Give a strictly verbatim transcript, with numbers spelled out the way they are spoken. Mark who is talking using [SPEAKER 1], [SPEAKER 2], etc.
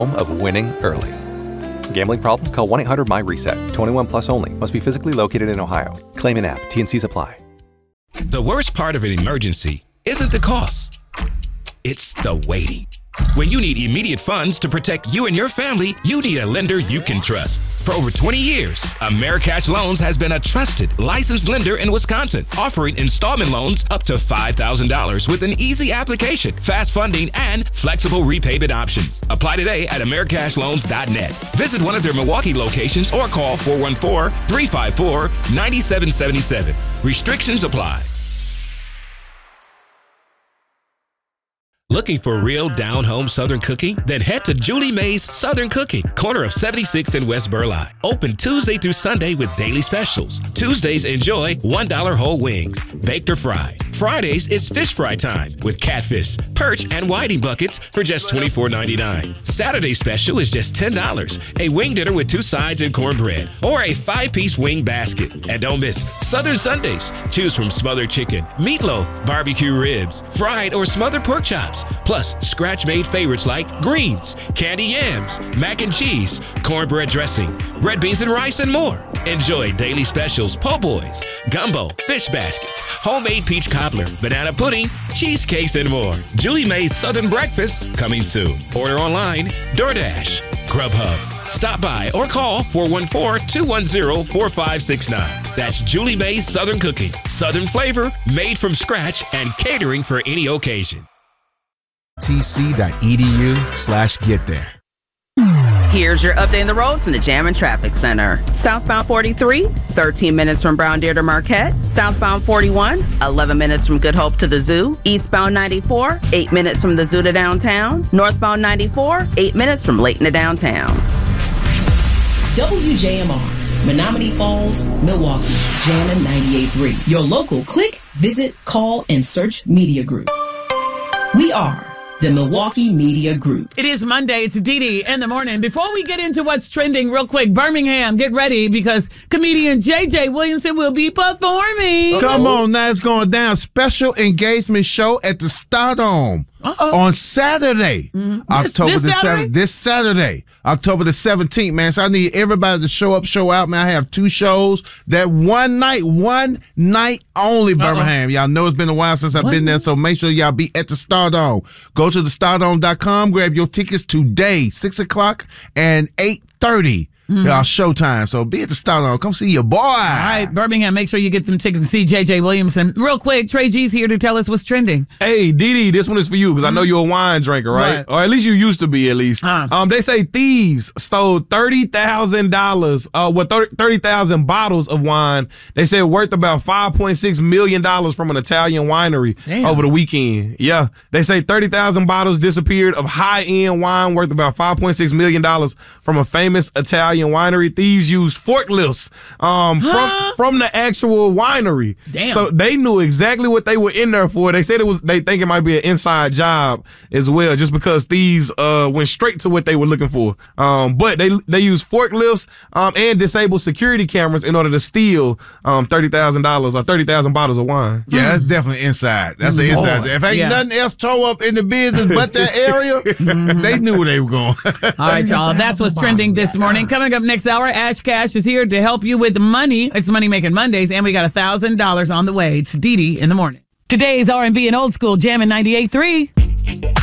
[SPEAKER 1] of winning early. Gambling problem? Call one eight hundred M Y reset. twenty-one plus only. Must be physically located in Ohio. Claim in app. T N Cs apply.
[SPEAKER 2] The worst part of an emergency isn't the cost. It's the waiting. When you need immediate funds to protect you and your family, you need a lender you can trust. For over twenty years, Americash Loans has been a trusted, licensed lender in Wisconsin, offering installment loans up to five thousand dollars with an easy application, fast funding, and flexible repayment options. Apply today at americash loans dot net. Visit one of their Milwaukee locations or call four one four, three five four, nine seven seven seven. Restrictions apply. Looking for real down-home Southern cooking? Then head to Julie Mae's Southern Cooking, corner of seventy-sixth and West Burleigh. Open Tuesday through Sunday with daily specials. Tuesdays, enjoy one dollar whole wings, baked or fried. Fridays is fish fry time with catfish, perch, and whiting buckets for just twenty-four ninety-nine. Saturday special is just ten dollars, a wing dinner with two sides and cornbread, or a five-piece wing basket. And don't miss Southern Sundays. Choose from smothered chicken, meatloaf, barbecue ribs, fried or smothered pork chops, plus scratch-made favorites like greens, candy yams, mac and cheese, cornbread dressing, red beans and rice, and more. Enjoy daily specials, po' boys, gumbo, fish baskets, homemade peach cobbler, banana pudding, cheesecakes, and more. Julie Mae's Southern Breakfast coming soon. Order online, DoorDash, Grubhub. Stop by or call four one four, two one zero, four five six nine. That's Julie Mae's Southern Cooking. Southern flavor, made from scratch, and catering for any occasion.
[SPEAKER 3] tc.edu slash get there.
[SPEAKER 4] Here's your update on the roads from the Jam and Traffic Center. Southbound forty-three, thirteen minutes from Brown Deer to Marquette. Southbound forty-one, eleven minutes from Good Hope to the Zoo. Eastbound ninety-four, eight minutes from the Zoo to downtown. Northbound ninety-four, eight minutes from Layton to downtown.
[SPEAKER 5] W J M R, Menominee Falls, Milwaukee, Jammin' ninety-eight point three. Your local click, visit, call, and search media group. We are the Milwaukee Media Group.
[SPEAKER 6] It is Monday. It's Dee Dee in the morning. Before we get into what's trending real quick, Birmingham, get ready because comedian J J Williamson will be performing.
[SPEAKER 7] Come on, now it's going down. Special engagement show at the Stardome. Uh-oh. On Saturday, mm-hmm. October this, this the seventh. This Saturday, October the seventeenth, man. So I need everybody to show up, show out, man. I have two shows. That one night, one night only, Birmingham. Uh-oh. Y'all know it's been a while since I've what? been there, so make sure y'all be at the Stardome. Go to the stardome dot com, grab your tickets today, six o'clock and eight thirty. Mm-hmm. Y'all showtime, so be at the Stardome. Come see your boy. All
[SPEAKER 6] right, Birmingham, make sure you get them tickets to see J J Williamson. Real quick, Trey G's here to tell us what's trending.
[SPEAKER 8] Hey, Dee Dee, this one is for you because mm-hmm. I know you're a wine drinker, right? right? Or at least you used to be, at least. Uh. Um, they say thieves stole thirty thousand dollars, uh, what, thirty thousand bottles of wine. They said worth about five point six million dollars from an Italian winery Damn. over the weekend. Yeah, they say thirty thousand bottles disappeared of high-end wine worth about five point six million dollars from a famous Italian winery. Thieves used forklifts um, huh? from from the actual winery. Damn. So they knew exactly what they were in there for. They said it was. They think it might be an inside job as well, just because thieves uh, went straight to what they were looking for. Um, but they they used forklifts um, and disabled security cameras in order to steal um, thirty thousand dollars or thirty thousand bottles of wine.
[SPEAKER 7] Yeah, that's definitely inside. That's the inside. If ain't yeah. nothing else tore up in the business but that area, they knew where they were going.
[SPEAKER 6] All right, y'all. That's what's trending this morning. Coming up next hour, Ash Cash is here to help you with money. It's Money Making Mondays, and we got one thousand dollars on the way. It's Dee Dee in the morning. Today's R and B and old school Jammin' ninety-eight point three.